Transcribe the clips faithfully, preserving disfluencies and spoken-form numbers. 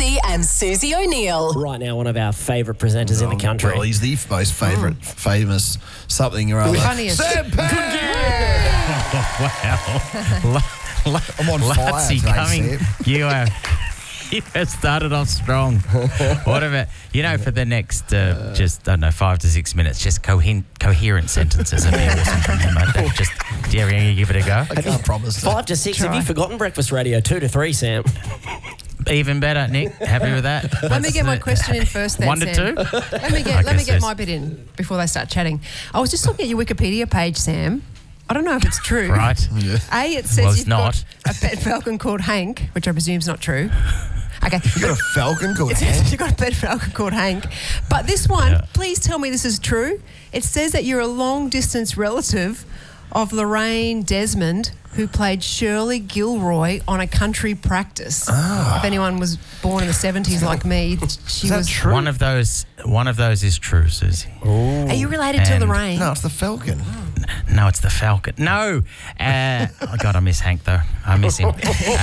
Lutzi and Susie O'Neill. Right now, one of our favourite presenters in the country. Well, he's the most favourite, mm. famous something or other. Funniest. Sam Pang! Wow. I'm on fire Lutzi today, coming. Sam. You have... You have started off strong. What about, you know, for the next uh, just, I don't know, five to six minutes, just cohen- coherent sentences would be awesome from you, mate. Just, do you ever give it a go? I can't promise that. Five to six. Try. Have you forgotten breakfast radio? Two to three, Sam. Even better, Nick. Happy with that? Let me That's get my the- question in first then, One to Sam. two? Let me get, I let me guess get yes. my bit in before they start chatting. I was just looking at your Wikipedia page, Sam. I don't know if it's true. Right. Yeah. A, it says Well, it's you've not. got a pet falcon called Hank, which I presume is not true. Okay. You got a falcon called It Hank? says you've got a pet falcon called Hank. But this one, Yeah. please tell me this is true. It says that you're a long-distance relative of Lorraine Desmond, who played Shirley Gilroy on A Country Practice. If anyone was born in the seventies like me, she Is that was... true? One of those, one of those is true, Susie. Are you related to And- Lorraine? No, it's the falcon. No, it's the Falcon. No. Uh, oh, God, I miss Hank, though. I miss him.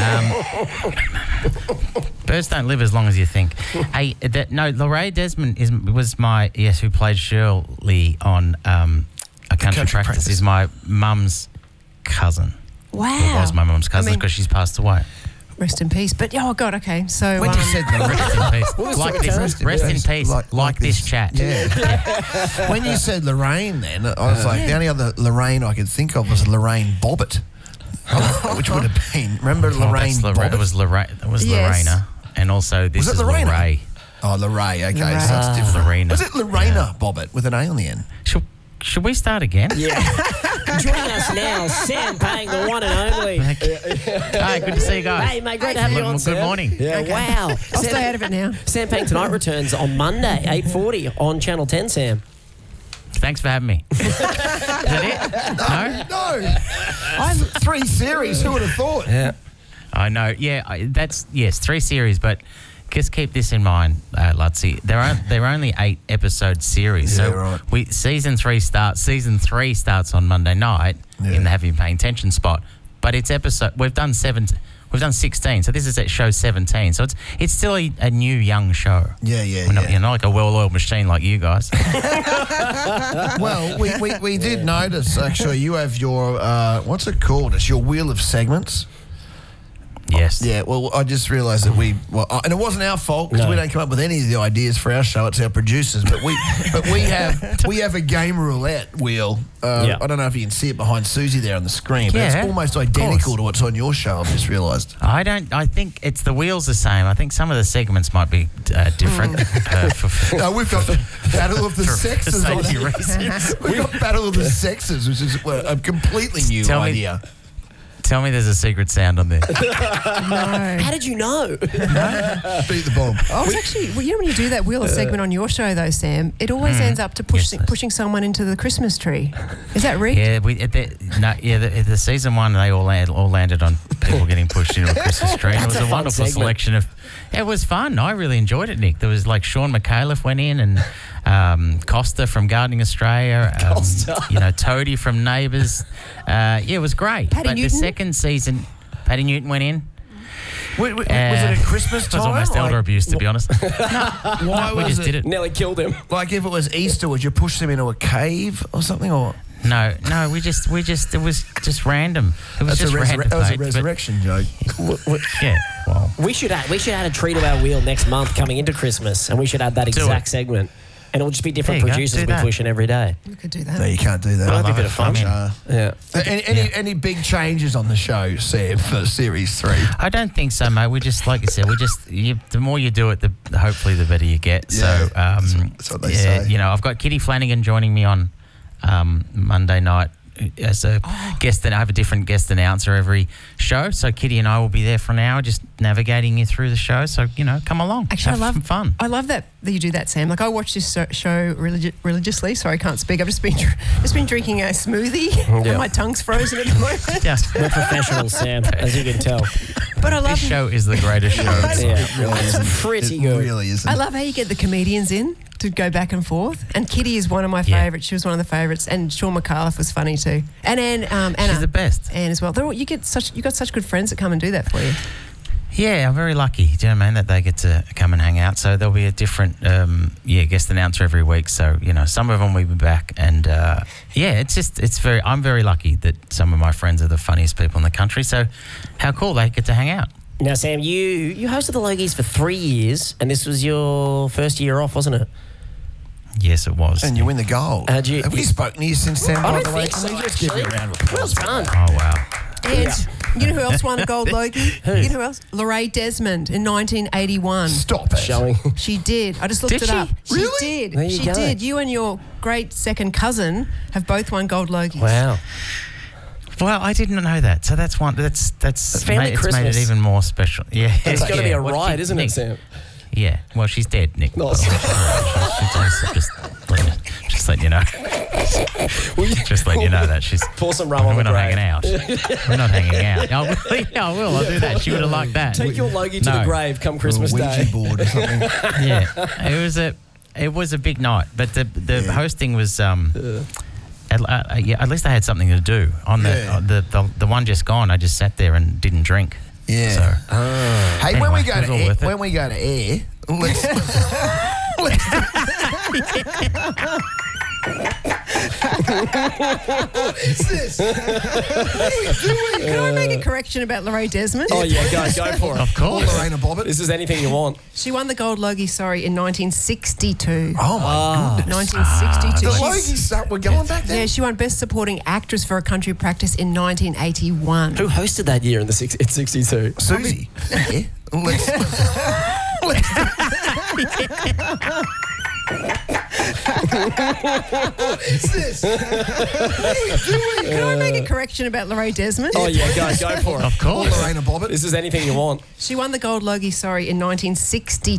Um, birds don't live as long as you think. Hey, that, no, Lorraine Desmond is was my, yes, who played Shirley on um, A Country, Country Practice, Practice. is my mum's cousin. Wow. Or was my mum's cousin I mean- because she's passed away. Rest in peace. But, oh, God, okay. So... When um, you said the Rest in peace. was Like the this, return? rest in peace. Like, Like- like this this. chat. Yeah. When you said Lorraine then, I was like, the only other Lorraine I could think of was Lorraine Bobbitt, which would have been, remember Oh, Lorraine that's Lorra- Bobbitt? It was, Lorra- it was Yes. Lorena. And also, this Was it is Lorena? Lorraine. Oh, Lorraine, okay, Lorraine. so that's different. Lorena. Was it Lorena Bobbitt with an A on the end? Should, should we start again? Yeah. Joining us now, Sam Pang, the one and only. Hi, good to see you guys. Hey, mate, great Hey, to have you Sam. on, Good Sam. morning. Yeah, Okay. wow. I'll Sam, stay out of it now. Sam Pang Tonight returns on Monday, eight forty on Channel ten, Sam. Thanks for having me. Is that it? No? No. I'm three series, who would have thought? Yeah. I know. Yeah, I, that's, yes, three series, but just keep this in mind, uh, Lutzi. There are they're only eight episode series. Yeah, so right. we season three starts season three starts on Monday night Yeah. in the Have You Paying Attention spot. But it's episode we've done seven we've done sixteen. So this is at show seventeen. So it's it's still a, a new young show. Yeah, yeah, We're not, yeah. you're not like a well-oiled machine like you guys. Well, we, we, we did notice, actually, you have your, uh, what's it called? It's your wheel of segments. Yes. Yeah, well, I just realised that we, well, uh, and it wasn't our fault because No. we don't come up with any of the ideas for our show. It's our producers, but we, but we have, we have a game roulette wheel. Uh, Yeah. I don't know if you can see it behind Susie there on the screen, but Yeah, it's almost of identical course. to what's on your show. I've just realised. I don't. I think it's the wheels the same. I think some of the segments might be uh, different. uh, for, for, No, we've got Battle of the for Sexes on safety it. reasons. We've got Battle of the Sexes, which is uh, a completely new Tell me- idea. Tell me there's a secret sound on there. No. How did you know? Beat the bomb. I was actually, well, you know when you do that wheel of segment on your show though, Sam, it always ends up to push, Yes, yes. pushing someone into the Christmas tree. Is that rigged? Yeah, we at the, no, yeah. The, the season one, they all land, all landed on people getting pushed into a Christmas tree. And it That's was a a, fun wonderful segment. selection of. It was fun. I really enjoyed it, Nick. There was like Sean McAuliffe went in, and um, Costa from Gardening Australia. Um, Costa. You know, Toadie from Neighbours. Uh, yeah, it was great. Paddy but Newton? the second season, Paddy Newton went in. Wait, wait, Uh, was it at Christmas It was time? almost elder Like, abuse, to be honest. Why we was just it? did it. Nearly killed him. Like if it was Easter, would you push them into a cave or something? Or No, no, we just, we just, it was just random. It was that's just a, resurre- random. that was a mate, but- resurrection joke. Yeah, well. We should add, we should add a tree to our wheel next month coming into Christmas, and we should add that Do exact it. segment. And it'll just be different There you go, producers do we that. pushing every day. We could do No, that. you can't do that. That'd be a love bit it. of fun. I mean, Uh, Yeah. any any, any big changes on the show, Sam, for series three? I don't think so, mate. We just, like I said, we just, you, the more you do it, the hopefully the better you get. Yeah, so, um, that's what- that's what they yeah, say. you know, I've got Kitty Flanagan joining me on um, Monday night as a Oh. guest. And I have a different guest announcer every show. So Kitty and I will be there for an hour, just navigating you through the show. So you know, come along. Actually, have I love some fun. I love that, that you do that, Sam. Like I watch this so- show religi- religiously. Sorry, I can't speak. I've just been dr- just been drinking a smoothie, Yeah. and my tongue's frozen at the moment. Yeah, We're professionals, Sam, as you can tell. But I love this show is the greatest show. Yeah. really It's isn't. pretty it good. really isn't. I love how you get the comedians in to go back and forth. And Kitty is one of my Yeah. favourites. She was one of the favourites, and Sean McAuliffe was funny too. And Anne, um, Anna, She's the best. Anne as well. They're all, you get such you got such good friends that come and do that for you. Yeah, I'm very lucky. Do you know what I mean? That they get to come and hang out. So there'll be a different, um, yeah, guest announcer every week. So, you know, some of them will be back. And, uh, yeah, it's just, it's very, I'm very lucky that some of my friends are the funniest people in the country. So how cool they get to hang out. Now, Sam, you you hosted the Logies for three years, and this was your first year off, wasn't it? Yes, it was. And you win the gold. How'd you- Have we spoken to you since then, I by don't the way? think so, Can we just give you a actually. round of applause? Well done. Oh, wow. And you know who else won a gold Logie? You know who else? Lorraine Desmond in nineteen eighty-one. Stop it. Showing. She did. I just looked Did it she? up. Really? She did. There you she go. did. You and your great second cousin have both won gold Logies. Wow. Well, I didn't know that. So that's one, that's, that's, A family made, it's made it Christmas. even more special. Yeah. It's got to be Yeah. a What ride, she- isn't Nick- it, Sam? Yeah. Well, she's dead, Nick. No, By the way. Just, just, letting you- just letting you know. Just letting you know that she's. Pour some rum on We're the not grave. hanging out. We're not hanging out. I will. Yeah, I will. I'll do that. She would have liked that. Take your Logie to No. the grave come Christmas Or a Ouija Day. board or something. Yeah, it was a, it was a big night, but the the hosting was um. At, uh, yeah, at least I had something to do. On the, Yeah. uh, the the the one just gone, I just sat there and didn't drink. Yeah. So Hey, when Anyway, we go it was to all air, worth it. when we go to air, let's. What is this? What are you doing? Can I make a correction about Lorraine Desmond? Oh, yeah, go, go for it. of course. Lorena Bobbitt. This is anything you want. She won the gold Logie, sorry, in nineteen sixty-two. Oh my goodness. nineteen sixty-two. The She's- Logies start. We're going back Yeah, there. she won Best Supporting Actress for a Country Practice in nineteen eighty-one. Who hosted that year in the six, in sixty-two? Susie. Yeah. Let's. let's what is this? What are you doing? Can I make a correction about Lorraine Desmond? Oh, yeah, go, go for it. Of course. Lorena Bobbitt. This is anything you want. She won the gold Logie, sorry, in nineteen sixty-two.